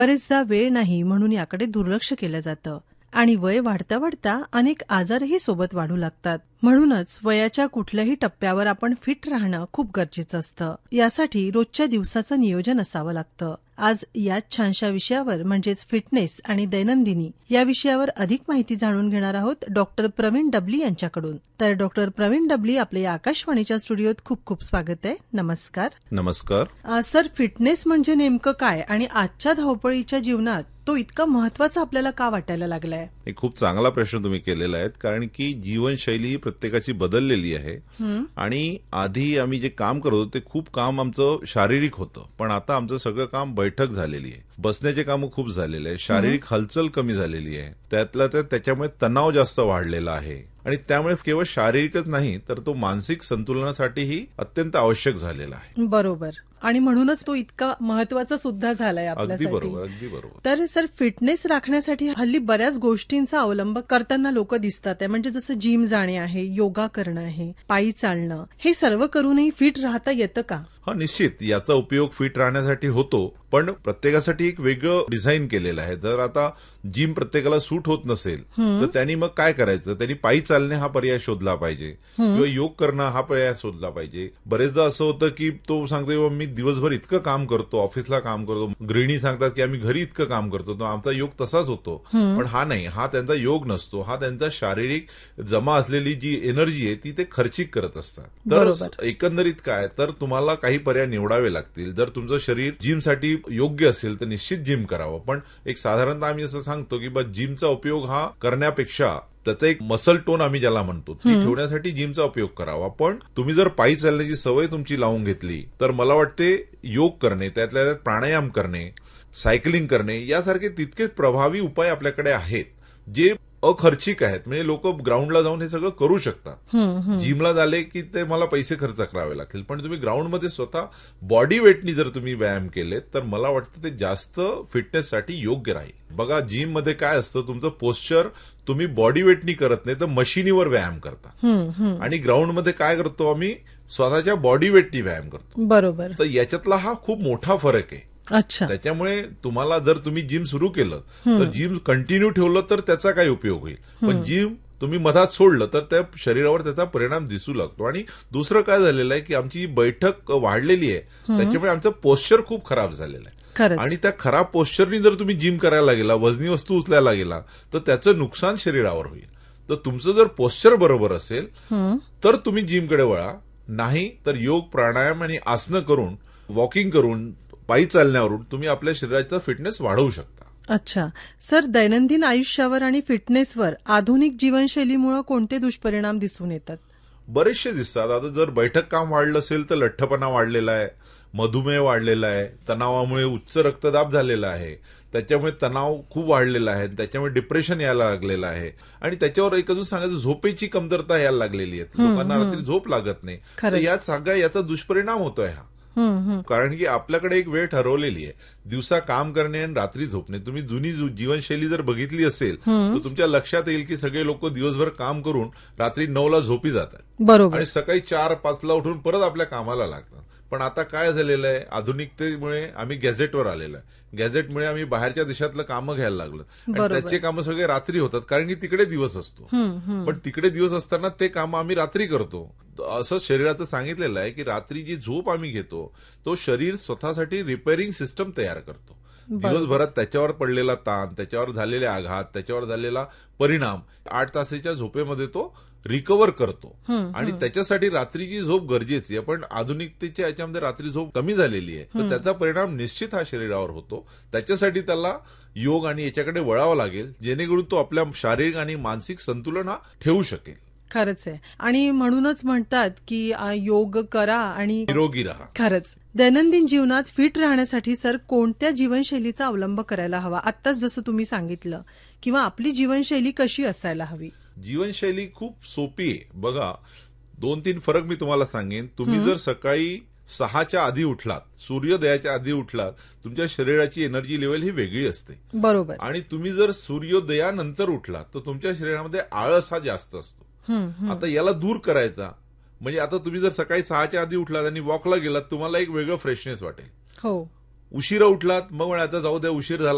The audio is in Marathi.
बरेचदा वेळ नाही म्हणून याकडे दुर्लक्ष केलं जातं आणि वय वाढता वाढता अनेक आजारही सोबत वाढू लागतात. म्हणूनच वयाच्या कुठल्याही टप्प्यावर आपण फिट राहणं खूप गरजेचं असतं. यासाठी रोजच्या दिवसाचं नियोजन असावं लागतं. आज याच छानशा विषयावर म्हणजेच फिटनेस आणि दैनंदिनी या विषयावर अधिक माहिती जाणून घेणार आहोत डॉक्टर प्रवीण डबली यांच्याकडून. तर डॉक्टर प्रवीण डबली, आपले आकाशवाणीच्या स्टुडिओत खूप खूप स्वागत आहे. नमस्कार. नमस्कार. सर, फिटनेस म्हणजे नेमकं काय आणि आजच्या धावपळीच्या जीवनात तो इतका महत्वाचा आपल्याला का वाटायला लागलाय? एक खूप चांगला प्रश्न तुम्ही केलेला आहे, कारण की जीवनशैली ही प्रत्येकाची बदललेली आहे. आणि आधी आम्ही जे काम करत होतो ते खूप काम आमचं शारीरिक होतं, पण आता आमचं सगळं काम बैठक झालेली आहे. बसण्याचे कामं खूप झालेले आहे, शारीरिक हालचाल कमी झालेली आहे. त्यातल्या त्याच्यामुळे तणाव जास्त वाढलेला आहे आणि त्यामुळे केवळ शारीरिकच नाही तर तो मानसिक संतुलनासाठीही अत्यंत आवश्यक झालेला आहे. बरोबर. आणि म्हणूनच तो इतका महत्वाचा सुद्धा झालाय आपल्यासाठी. अगदी बरोबर. तर सर, फिटनेस राखण्यासाठी हल्ली बऱ्याच गोष्टींचा अवलंब करताना लोक दिसतात. म्हणजे जसं जिम जाणे आहे, योगा करणं आहे, पायी चालणं, हे सर्व करूनही फिट राहता येतं का? हा, निश्चित याचा उपयोग फिट राहण्यासाठी होतो, पण प्रत्येकासाठी एक वेगळं डिझाईन केलेलं आहे. जर आता जिम प्रत्येकाला सूट होत नसेल तर त्यांनी मग काय करायचं? त्यांनी पायी चालणे हा पर्याय शोधला पाहिजे किंवा योग करणं हा पर्याय शोधला पाहिजे. बरेचदा असं होतं की तो सांगतो मी दिवसभर इतकं काम करतो, ऑफिसला काम करतो, गृहिणी सांगतात की आम्ही घरी इतकं काम करतो, तर आमचा योग तसाच होतो. पण हा नाही, हा त्यांचा योग नसतो, हा त्यांचा शारीरिक जमा असलेली जी एनर्जी आहे ती ते खर्चिक करत असतात. तर एकंदरीत काय, तर तुम्हाला काही पर्याय निवडावे लागतील. जर तुमचं शरीर जिमसाठी योग्य असेल तर निश्चित जिम करावं, पण एक साधारणतः आम्ही असं सांगतो की जिमचा उपयोग हा करण्यापेक्षा त्याचा एक मसल टोन आम्ही ज्याला म्हणतो ती ठेवण्यासाठी जिमचा उपयोग करावा. पण तुम्ही जर पायी चालण्याची सवय तुमची लावून घेतली तर मला वाटते योग करणे, त्यातल्या त्यात प्राणायाम करणे, सायकलिंग करणे यासारखे तितकेच प्रभावी उपाय आपल्याकडे आहेत जे अखर्चिक आहेत. म्हणजे लोक ग्राउंडला जाऊन हे सगळं करू शकतात. जिमला झाले की ते मला पैसे खर्च करावे लागतील, पण तुम्ही ग्राउंडमध्ये स्वतः बॉडी वेटनी जर तुम्ही व्यायाम केले तर मला वाटतं ते जास्त फिटनेससाठी योग्य राहील. बघा, जिम मध्ये काय असतं, तुमचं पोस्चर तुम्ही बॉडी वेटनी करत नाही तर मशिनीवर व्यायाम करता. आणि ग्राउंडमध्ये काय करतो, आम्ही स्वतःच्या बॉडी वेटनी व्यायाम करतो. बरोबर. तर याच्यातला हा खूप मोठा फरक आहे. अच्छा. त्याच्यामुळे तुम्हाला जर तुम्ही जिम सुरू केलं तर जिम कंटिन्यू ठेवलं तर त्याचा काय उपयोग होईल, पण जिम तुम्ही मधात सोडलं तर त्या शरीरावर त्याचा परिणाम दिसू लागतो. आणि दुसरं काय झालेलं आहे की आमची बैठक वाढलेली आहे, त्याच्यामुळे आमचं पोस्चर खूप खराब झालेलं आहे. आणि त्या खराब पोस्चरनी जर तुम्ही जिम करायला गेला, वजनी वस्तू उचलायला गेला तर त्याचं नुकसान शरीरावर होईल. तर तुमचं जर पोस्चर बरोबर असेल तर तुम्ही जिमकडे वळा, नाही तर योग, प्राणायाम आणि आसनं करून, वॉकिंग करून, पायी चालण्यावरून तुम्ही आपल्या शरीराचा फिटनेस वाढवू शकता. अच्छा. सर, दैनंदिन आयुष्यावर आणि फिटनेसवर आधुनिक जीवनशैलीमुळे कोणते दुष्परिणाम दिसून येतात? बरेचसे दिसतात. आता जर बैठक काम वाढलं असेल तर लठ्ठपणा वाढलेला आहे, मधुमेह वाढलेला आहे, तणावामुळे उच्च रक्तदाब झालेला आहे, त्याच्यामुळे तणाव खूप वाढलेला आहे, त्याच्यामुळे डिप्रेशन यायला लागलेलं आहे. आणि त्याच्यावर एक अजून सांगायचं, झोपेची कमतरता यायला लागलेली आहे. लोकांना रात्री झोप लागत नाही. तर या सगळ्या याचा दुष्परिणाम होतोय हा. कारण की आपल्याकडे एक वेळ ठरवलेली आहे, दिवसा काम करणे आणि रात्री झोपणे. तुम्ही जुनी जीवनशैली जर बघितली असेल तर तुमच्या लक्षात येईल की सगळे लोक दिवसभर काम करून रात्री 9ला झोपी जातात. बरोबर. आणि सकाळी 4-5ला उठून परत आपल्या कामाला लागतात. पण आता काय झालेलं आहे, आधुनिकतेमुळे आम्ही गॅझेटवर आलेलो आहे. गॅझेटमुळे आम्ही बाहेरच्या देशातलं कामं घ्यायला लागलो आणि त्याचे कामं सगळे रात्री होतात, कारण की तिकडे दिवस असतो. पण तिकडे दिवस असताना ते कामं आम्ही रात्री करतो. असं शरीराचं सांगितलेलं आहे की रात्री जी झोप आम्ही घेतो तो शरीर स्वतःसाठी रिपेअरिंग सिस्टम तयार करतो. दिवसभरात त्याच्यावर पडलेला ताण, त्याच्यावर झालेले आघात, त्याच्यावर झालेला परिणाम 8 तासाच्या झोपेमध्ये तो रिकव्हर करतो. आणि त्याच्यासाठी रात्रीची झोप गरजेची आहे. पण आधुनिकतेच्या याच्यामध्ये रात्री झोप कमी झालेली आहे, तर त्याचा परिणाम निश्चित हा शरीरावर होतो. त्याच्यासाठी त्याला योग आणि याच्याकडे वळावं लागेल, जेणेकरून तो आपल्या शारीरिक आणि मानसिक संतुलन हा ठेवू शकेल. खरंच आहे. आणि म्हणूनच म्हणतात की योग करा आणि निरोगी राहा. खरंच. दैनंदिन जीवनात फिट राहण्यासाठी सर कोणत्या जीवनशैलीचा अवलंब करायला हवा? आत्ताच जसं तुम्ही सांगितलं, किंवा आपली जीवनशैली कशी असायला हवी? जीवनशैली खूप सोपी आहे. बघा, 2-3 फरक मी तुम्हाला सांगेन. तुम्ही जर सकाळी 6च्या आधी उठलात, सूर्योदयाच्या आधी उठलात, तुमच्या शरीराची एनर्जी लेवल ही वेगळी असते. बरोबर. आणि तुम्ही जर सूर्योदयानंतर उठलात तर तुमच्या शरीरामध्ये आळस हा जास्त असतो. आता याला दूर करायचा म्हणजे आता तुम्ही जर सकाळी 6च्या आधी उठलात आणि वॉकला गेलात, तुम्हाला एक वेगळं फ्रेशनेस वाटेल. हो. उशिरा उठलात, मग आता जाऊ द्या, उशीर झाला,